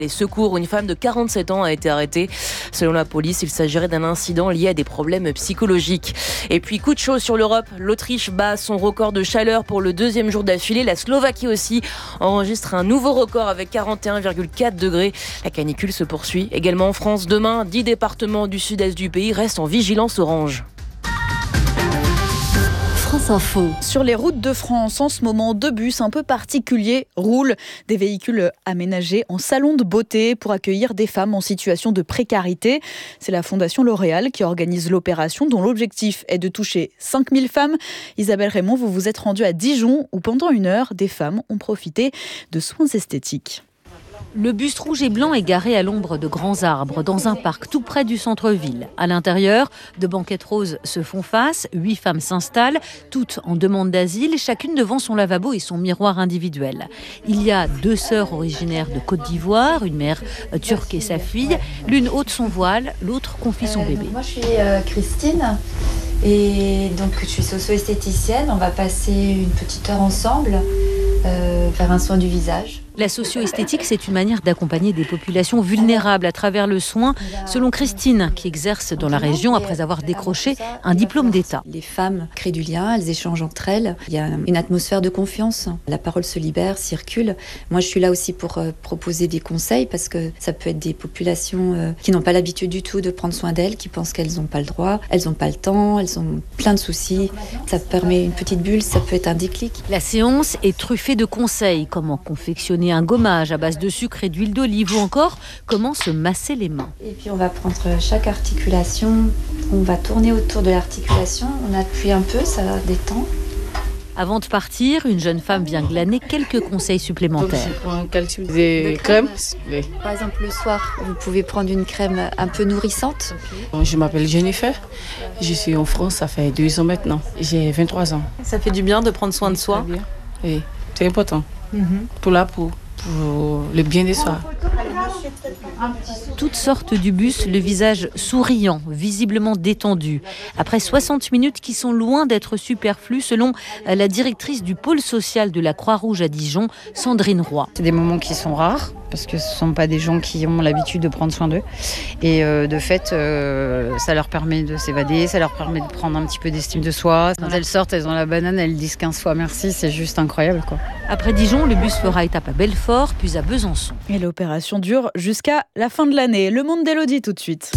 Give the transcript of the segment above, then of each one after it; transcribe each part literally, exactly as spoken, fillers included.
Les secours, une femme de quarante-sept ans a été arrêtée. Selon la police, il s'agirait d'un incident lié à des problèmes psychologiques. Et puis, coup de chaud sur l'Europe. L'Autriche bat son record de chaleur pour le deuxième jour d'affilée. La Slovaquie aussi enregistre un nouveau record avec quarante et un virgule quatre degrés. La canicule se poursuit. Également en France, demain, dix départements du sud-est du pays restent en vigilance orange. France Info. Sur les routes de France, en ce moment, deux bus un peu particuliers roulent. Des véhicules aménagés en salon de beauté pour accueillir des femmes en situation de précarité. C'est la Fondation L'Oréal qui organise l'opération, dont l'objectif est de toucher cinq mille femmes. Isabelle Raymond, vous vous êtes rendue à Dijon où pendant une heure, des femmes ont profité de soins esthétiques. Le bus rouge et blanc est garé à l'ombre de grands arbres dans un parc tout près du centre-ville. À l'intérieur, deux banquettes roses se font face, huit femmes s'installent, toutes en demande d'asile, chacune devant son lavabo et son miroir individuel. Il y a deux sœurs originaires de Côte d'Ivoire, une mère turque et sa fille. L'une ôte son voile, l'autre confie son euh, bébé. Moi, je suis euh, Christine et donc je suis socio-esthéticienne. On va passer une petite heure ensemble, euh, faire un soin du visage. La socio-esthétique, c'est une manière d'accompagner des populations vulnérables à travers le soin, selon Christine, qui exerce dans la région après avoir décroché un diplôme d'État. Les femmes créent du lien, elles échangent entre elles. Il y a une atmosphère de confiance. La parole se libère, circule. Moi, je suis là aussi pour euh, proposer des conseils parce que ça peut être des populations euh, qui n'ont pas l'habitude du tout de prendre soin d'elles, qui pensent qu'elles n'ont pas le droit, elles n'ont pas le temps, elles ont plein de soucis. Ça permet une petite bulle, ça peut être un déclic. La séance est truffée de conseils, comment confectionner un gommage à base de sucre et d'huile d'olive ou encore comment se masser les mains. Et puis on va prendre chaque articulation, on va tourner autour de l'articulation, on appuie un peu, ça détend. Avant de partir, une jeune femme vient glaner quelques conseils supplémentaires. Un calcium, des crèmes. Par exemple, le soir, vous pouvez prendre une crème un peu nourrissante. Je m'appelle Jennifer, je suis en France, ça fait deux ans maintenant. J'ai vingt-trois ans. Ça fait du bien de prendre soin de soi. Oui, c'est important mm-hmm. pour la peau. Pour le bien des soirs. Toutes sortent du bus, le visage souriant, visiblement détendu. Après soixante minutes qui sont loin d'être superflues, selon la directrice du pôle social de la Croix-Rouge à Dijon, Sandrine Roy. C'est des moments qui sont rares, parce que ce ne sont pas des gens qui ont l'habitude de prendre soin d'eux. Et euh, de fait, euh, ça leur permet de s'évader, ça leur permet de prendre un petit peu d'estime de soi. Quand elles sortent, elles ont la banane, elles disent quinze fois merci, c'est juste incroyable, quoi. Après Dijon, le bus fera étape à Belfort, puis à Besançon. Et l'opération dure jusqu'à la fin de l'année. Le monde d'Élodie tout de suite.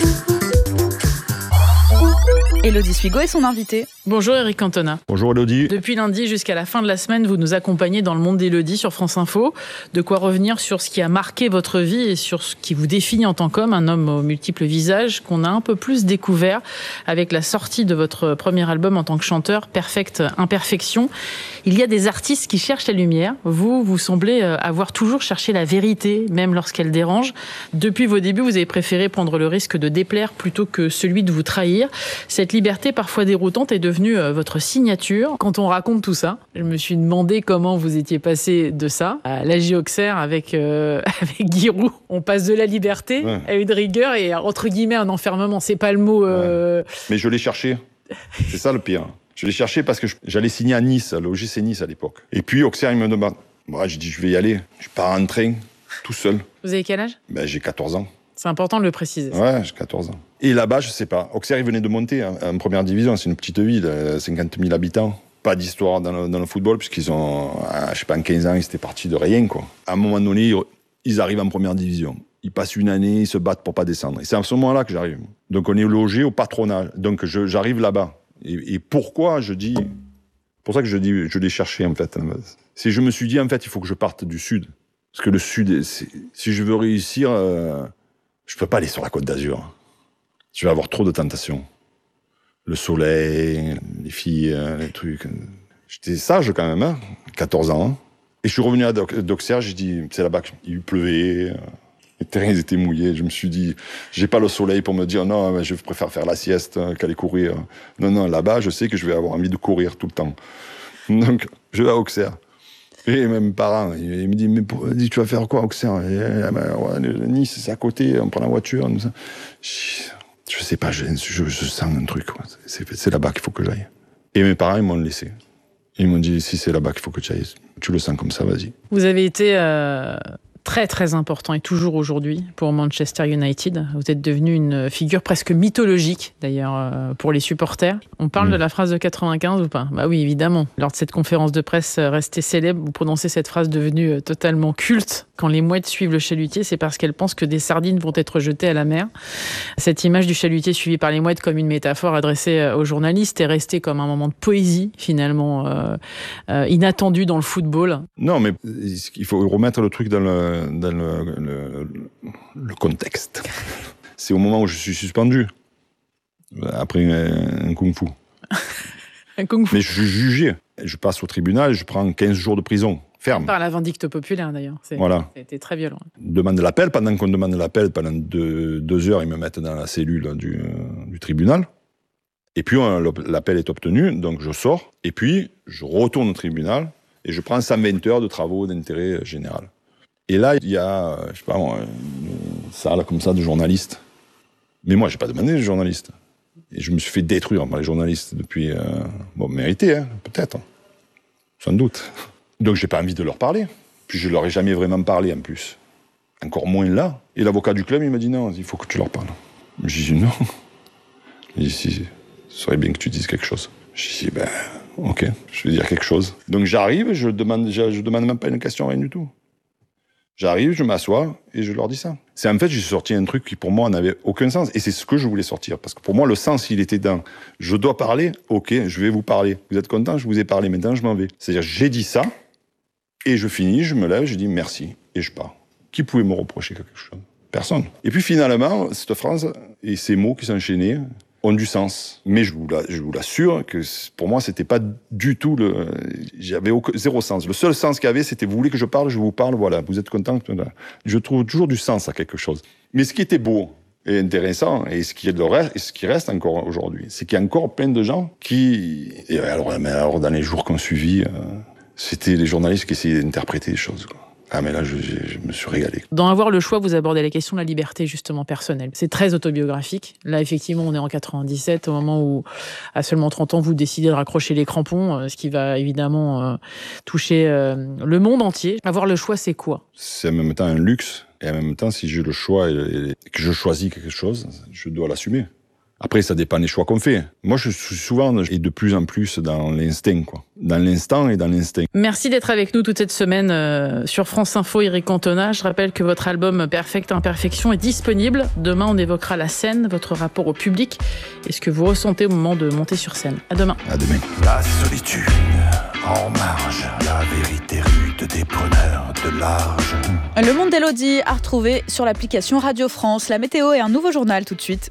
Élodie Suigo est son invitée. Bonjour Eric Cantona. Bonjour Élodie. Depuis lundi jusqu'à la fin de la semaine, vous nous accompagnez dans le monde d'Élodie sur France Info. De quoi revenir sur ce qui a marqué votre vie et sur ce qui vous définit en tant qu'homme, un homme aux multiples visages qu'on a un peu plus découvert avec la sortie de votre premier album en tant que chanteur, Perfect Imperfection. Il y a des artistes qui cherchent la lumière. Vous, vous semblez avoir toujours cherché la vérité, même lorsqu'elle dérange. Depuis vos débuts, vous avez préféré prendre le risque de déplaire plutôt que celui de vous trahir. Cette liberté parfois déroutante est devenue votre signature. Quand on raconte tout ça, je me suis demandé comment vous étiez passé de ça à l'A J Auxerre avec, euh, avec Giroud. On passe de la liberté ouais. à une rigueur et entre guillemets un enfermement. C'est pas le mot... Euh... Ouais. Mais je l'ai cherché. C'est ça le pire. Je l'ai cherché parce que j'allais signer à Nice, à l'O G C Nice à l'époque. Et puis Auxerre, il me demande. Moi, j'ai dit, je vais y aller. Je pars en train, tout seul. Vous avez quel âge ? Ben, j'ai quatorze ans. C'est important de le préciser. Ouais, j'ai quatorze ans. Et là-bas, je sais pas. Auxerre, il venait de monter hein, en première division. C'est une petite ville, cinquante mille habitants. Pas d'histoire dans le, dans le football, puisqu'ils ont, je sais pas, en quinze ans, ils étaient partis de rien, quoi. À un moment donné, ils arrivent en première division. Ils passent une année, ils se battent pour pas descendre. Et c'est à ce moment-là que j'arrive. Donc, on est logé au patronat. Donc, je, j'arrive là-bas. Et, et pourquoi je dis... C'est pour ça que je dis, je l'ai cherché, en fait. C'est je me suis dit, en fait, il faut que je parte du Sud. Parce que le Sud, c'est, si je veux réussir... Euh, je peux pas aller sur la Côte d'Azur. Je vais avoir trop de tentations. Le soleil, les filles, les trucs. J'étais sage quand même, hein, quatorze ans. Hein. Et je suis revenu à d'Auxerre, j'ai dit, c'est là-bas qu'il pleuvait, les terrains étaient mouillés. Je me suis dit, j'ai pas le soleil pour me dire, non, je préfère faire la sieste qu'aller courir. Non, non, là-bas, je sais que je vais avoir envie de courir tout le temps. Donc, je vais à Auxerre. Et mes parents, ils me disent, mais pour, dis, tu vas faire quoi, Auxerre? Et, ben, ouais, Nice, c'est à côté, on prend la voiture. Je, je sais pas, je, je, je sens un truc. C'est, c'est là-bas qu'il faut que j'aille. Et mes parents, ils m'ont laissé. Ils m'ont dit, si c'est là-bas qu'il faut que tu ailles, tu le sens comme ça, vas-y. Vous avez été euh, très très important et toujours aujourd'hui pour Manchester United. Vous êtes devenu une figure presque mythologique d'ailleurs pour les supporters. On parle mmh. de la phrase de quatre-vingt-quinze ou pas ? Bah oui, évidemment. Lors de cette conférence de presse restée célèbre, vous prononcez cette phrase devenue totalement culte. Quand les mouettes suivent le chalutier, c'est parce qu'elles pensent que des sardines vont être jetées à la mer. Cette image du chalutier suivi par les mouettes comme une métaphore adressée aux journalistes est restée comme un moment de poésie finalement euh, euh, inattendu dans le football. Non, mais il faut remettre le truc dans le, dans le, le, le contexte. C'est au moment où je suis suspendu après un, un kung-fu. un kung-fu. Mais je suis jugé. Je passe au tribunal et je prends quinze jours de prison. Ferme. Par la vindicte populaire d'ailleurs. C'est, voilà. C'était très violent. On demande l'appel. Pendant qu'on demande l'appel, pendant deux, deux heures, ils me mettent dans la cellule du, euh, du tribunal. Et puis on, l'appel est obtenu, donc je sors. Et puis je retourne au tribunal et je prends cent vingt heures de travaux d'intérêt général. Et là, il y a, je sais pas, une salle comme ça de journalistes. Mais moi, j'ai pas demandé les journalistes. Et je me suis fait détruire par les journalistes depuis... Euh, bon, mérité, hein, peut-être. Sans doute. Donc, j'ai pas envie de leur parler. Puis, je leur ai jamais vraiment parlé, en plus. Encore moins là. Et l'avocat du club, il m'a dit non, il faut que tu leur parles. J'ai dit non. Il dit si, ce serait bien que tu dises quelque chose. J'ai dit ben, ok, je vais dire quelque chose. Donc, j'arrive, je demande, je, je demande même pas une question, rien du tout. J'arrive, je m'assois et je leur dis ça. C'est en fait, j'ai sorti un truc qui pour moi n'avait aucun sens. Et c'est ce que je voulais sortir. Parce que pour moi, le sens, il était dans je dois parler, ok, je vais vous parler. Vous êtes content, je vous ai parlé, maintenant je m'en vais. C'est-à-dire, j'ai dit ça et je finis, je me lève, je dis merci et je pars. Qui pouvait me reprocher quelque chose ? Personne. Et puis finalement, cette phrase et ces mots qui s'enchaînaient ont du sens. Mais je vous, la, je vous l'assure que pour moi, c'était pas du tout le... J'avais aucun, zéro sens. Le seul sens qu'il y avait, c'était vous voulez que je parle, je vous parle, voilà. Vous êtes content. Je trouve toujours du sens à quelque chose. Mais ce qui était beau et intéressant, et ce qui, est de reste, et ce qui reste encore aujourd'hui, c'est qu'il y a encore plein de gens qui... Et alors, mais alors dans les jours qu'on suivit, euh, c'était les journalistes qui essayaient d'interpréter les choses, quoi. Ah mais là, je, je, je me suis régalé. Dans Avoir le choix, vous abordez la question de la liberté, justement, personnelle. C'est très autobiographique. Là, effectivement, on est en quatre-vingt-dix-sept, au moment où, à seulement trente ans, vous décidez de raccrocher les crampons, ce qui va évidemment euh, toucher euh, le monde entier. Avoir le choix, c'est quoi ? C'est en même temps un luxe, et en même temps, si j'ai le choix et, et que je choisis quelque chose, je dois l'assumer. Après, ça dépend des choix qu'on fait. Moi, je suis souvent et de plus en plus dans l'instinct, quoi. Dans l'instant et dans l'instinct. Merci d'être avec nous toute cette semaine euh, sur France Info, Eric Cantona. Je rappelle que votre album Perfecte Imperfection est disponible. Demain, on évoquera la scène, votre rapport au public et ce que vous ressentez au moment de monter sur scène. À demain. À demain. La solitude en marge, la vérité rude des preneurs de large. Le monde d'Élodie à retrouver sur l'application Radio France. La météo et un nouveau journal tout de suite.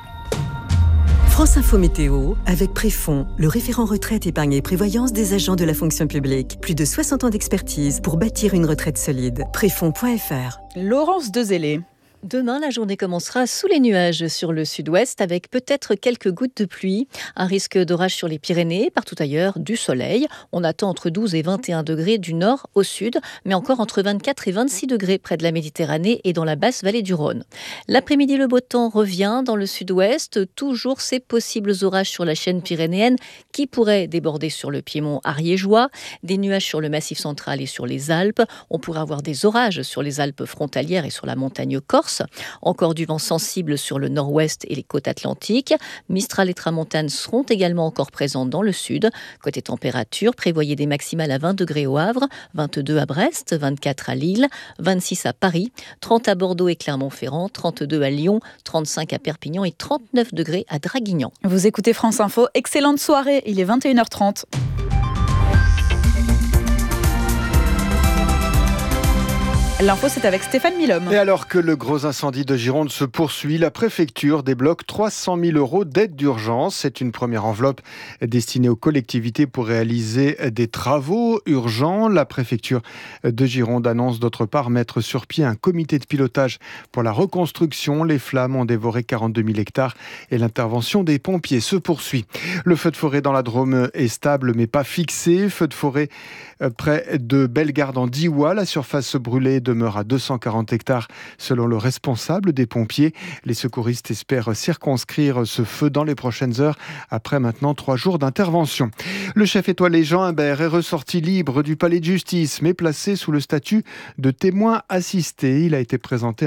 France Info Météo, avec Préfond, le référent retraite, épargne et prévoyance des agents de la fonction publique. Plus de soixante ans d'expertise pour bâtir une retraite solide. Préfond point f r. Laurence Dezellé. Demain, la journée commencera sous les nuages sur le sud-ouest avec peut-être quelques gouttes de pluie. Un risque d'orage sur les Pyrénées, partout ailleurs, du soleil. On attend entre douze et vingt et un degrés du nord au sud, mais encore entre vingt-quatre et vingt-six degrés près de la Méditerranée et dans la basse vallée du Rhône. L'après-midi, le beau temps revient dans le sud-ouest. Toujours ces possibles orages sur la chaîne pyrénéenne qui pourraient déborder sur le piémont ariégeois. Des nuages sur le massif central et sur les Alpes. On pourrait avoir des orages sur les Alpes frontalières et sur la montagne corse. Encore du vent sensible sur le nord-ouest et les côtes atlantiques. Mistral et tramontane seront également encore présents dans le sud. Côté température, prévoyez des maximales à vingt degrés au Havre, vingt-deux à Brest, vingt-quatre à Lille, vingt-six à Paris, trente à Bordeaux et Clermont-Ferrand, trente-deux à Lyon, trente-cinq à Perpignan et trente-neuf degrés à Draguignan. Vous écoutez France Info, excellente soirée, il est vingt et une heures trente. L'info, c'est avec Stéphane Milhomme. Et alors que le gros incendie de Gironde se poursuit, la préfecture débloque trois cent mille euros d'aide d'urgence. C'est une première enveloppe destinée aux collectivités pour réaliser des travaux urgents. La préfecture de Gironde annonce d'autre part mettre sur pied un comité de pilotage pour la reconstruction. Les flammes ont dévoré quarante-deux mille hectares et l'intervention des pompiers se poursuit. Le feu de forêt dans la Drôme est stable mais pas fixé. Feu de forêt près de Bellegarde en Diois. La surface brûlée de demeure à deux cent quarante hectares selon le responsable des pompiers. Les secouristes espèrent circonscrire ce feu dans les prochaines heures après maintenant trois jours d'intervention. Le chef étoilé Jean Imbert est ressorti libre du palais de justice mais placé sous le statut de témoin assisté. Il a été présenté